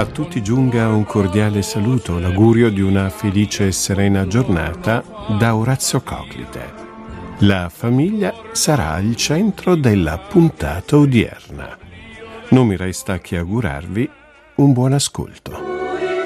A tutti giunga un cordiale saluto, l'augurio di una felice e serena giornata da Orazio Coclite. La famiglia sarà il centro della puntata odierna. Non mi resta che augurarvi un buon ascolto.